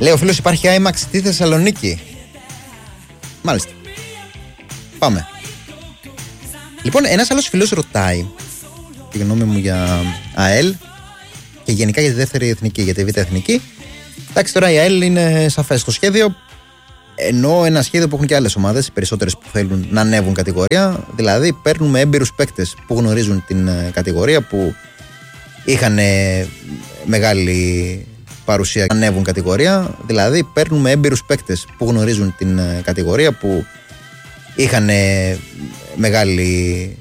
Λέει ο φίλος, υπάρχει IMAX στη Θεσσαλονίκη. Μάλιστα. Πάμε. Λοιπόν, ένας άλλος φίλος ρωτάει τη γνώμη μου για ΑΕΛ και γενικά για τη δεύτερη εθνική, για τη Β' εθνική. Εντάξει, τώρα η ΑΕΛ είναι σαφές στο σχέδιο. Ενώ ένα σχέδιο που έχουν και άλλες ομάδες, οι περισσότερες που θέλουν να ανέβουν κατηγορία. Δηλαδή, παίρνουμε έμπειρους παίκτες που γνωρίζουν την κατηγορία, που είχαν μεγάλη παρουσία να ανέβουν κατηγορία. Δηλαδή, παίρνουμε έμπειρους παίκτες που γνωρίζουν την κατηγορία, που είχαν μεγάλη